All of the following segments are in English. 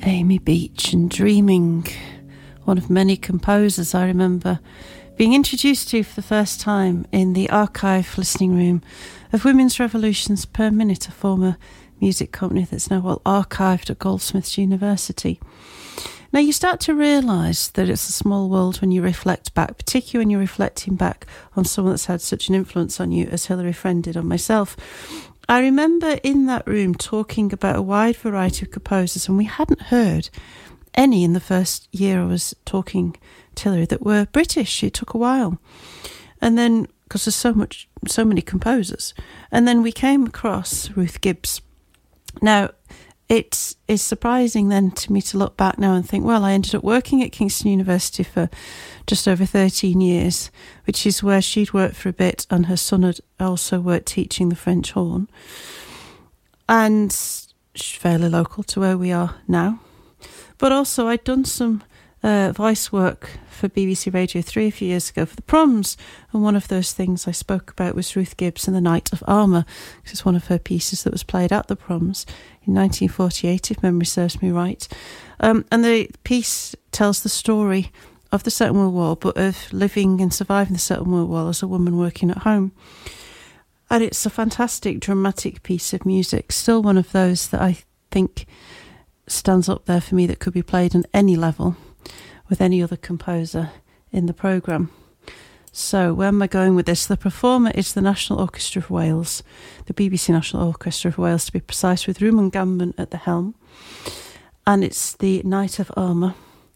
Amy Beach and Dreaming, one of many composers I remember being introduced to for the first time in the archive listening room of Women's Revolutions Per Minute, a former music company that's now well archived at Goldsmiths University. Now you start to realise that it's a small world when you reflect back, particularly when you're reflecting back on someone that's had such an influence on you as Hilary Friend did on myself. I remember in that room talking about a wide variety of composers, and we hadn't heard any in the first year I was talking to Hilary that were British. It took a while. And then, because there's so many composers. And then we came across Ruth Gibbs. Now, it's surprising then to me to look back now and think, well, I ended up working at Kingston University for just over 13 years, which is where she'd worked for a bit, and her son had also worked teaching the French horn. And she's fairly local to where we are now. But also I'd done some voice work for BBC Radio 3 a few years ago for the Proms, and one of those things I spoke about was Ruth Gibbs and the Knight of Armour, which is one of her pieces that was played at the Proms in 1948, if memory serves me right. And the piece tells the story of the Second World War, but of living and surviving the Second World War as a woman working at home. And it's a fantastic, dramatic piece of music, still one of those that I think stands up there for me that could be played on any level with any other composer in the programme. So where am I going with this? The performer is the National Orchestra of Wales, the BBC National Orchestra of Wales to be precise, with Rumon Gambon at the helm. And it's the Knight of Armour.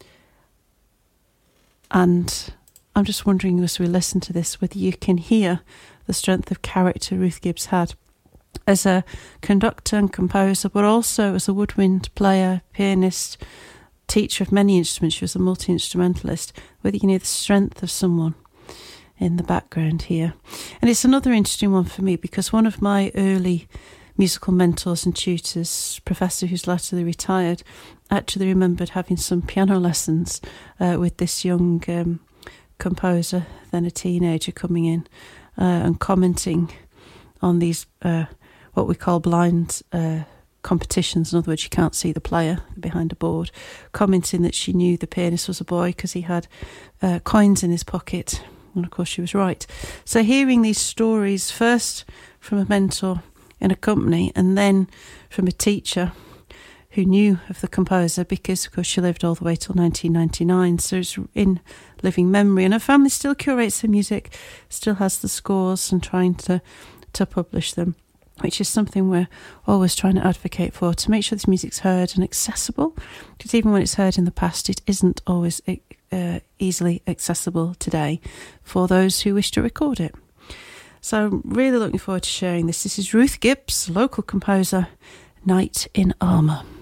And I'm just wondering as we listen to this whether you can hear the strength of character Ruth Gibbs had as a conductor and composer, but also as a woodwind player, pianist, teacher of many instruments. She was a multi-instrumentalist, whether you can hear the strength of someone in the background here. And it's another interesting one for me because one of my early musical mentors and tutors, professor who's latterly retired, actually remembered having some piano lessons with this young composer, then a teenager, coming in and commenting on these what we call blind competitions. In other words, you can't see the player behind a board, commenting that she knew the pianist was a boy because he had coins in his pocket. And of course she was right. So hearing these stories first from a mentor in a company and then from a teacher who knew of the composer, because of course she lived all the way till 1999, so it's in living memory. And her family still curates the music, still has the scores and trying to publish them, which is something we're always trying to advocate for, to make sure this music's heard and accessible, because even when it's heard in the past, it isn't always easily accessible today for those who wish to record it. So I'm really looking forward to sharing this. This is Ruth Gibbs, local composer, Knight in Armour.